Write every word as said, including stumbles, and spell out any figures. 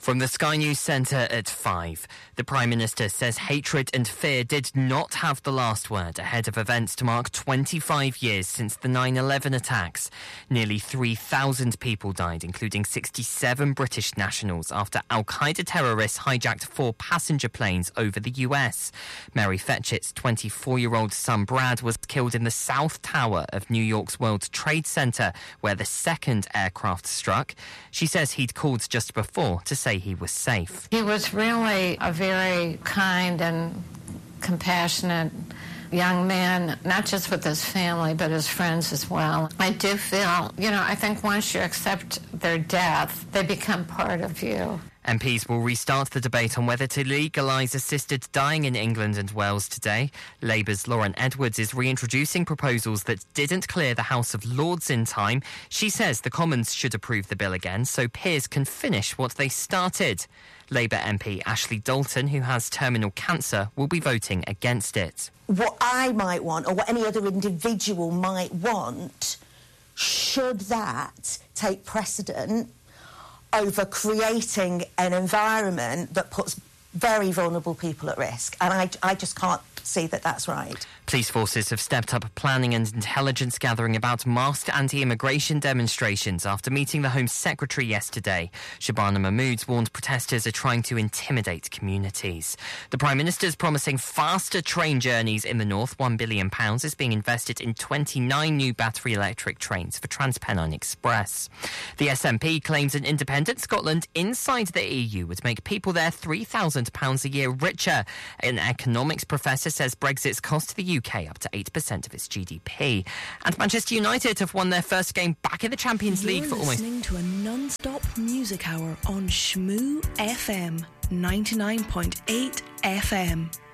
From the Sky News Centre at five, the Prime Minister says hatred and fear did not have the last word ahead of events to mark twenty-five years since the nine eleven attacks. Nearly three thousand people died, including sixty-seven British nationals, after Al-Qaeda terrorists hijacked four passenger planes over the U S. Mary Fetchett's twenty-four-year-old son Brad was killed in the South Tower of New York's World Trade Center, where the second aircraft struck. She says he'd called just before to say he was safe. He was really a very kind and compassionate young man, not just with his family, but his friends as well. I do feel, you know, I think once you accept their death, they become part of you. M Ps will restart the debate on whether to legalise assisted dying in England and Wales today. Labour's Lauren Edwards is reintroducing proposals that didn't clear the House of Lords in time. She says the Commons should approve the bill again so peers can finish what they started. Labour M P Ashley Dalton, who has terminal cancer, will be voting against it. What I might want, or what any other individual might want, should that take precedent over creating an environment that puts very vulnerable people at risk. And I, I just can't see that that's right. Police forces have stepped up planning and intelligence gathering about masked anti-immigration demonstrations after meeting the Home Secretary yesterday. Shabana Mahmood warned protesters are trying to intimidate communities. The Prime Minister is promising faster train journeys in the north. One billion pounds is being invested in twenty-nine new battery electric trains for TransPennine Express. The S N P claims an independent Scotland inside the E U would make people there three thousand pounds a year richer. An economics professor says Brexit's cost the U K up to eight percent of its G D P. And Manchester United have won their first game back in the Champions You're League for almost... listening to a non-stop music hour on Shmoo F M, ninety-nine point eight F M.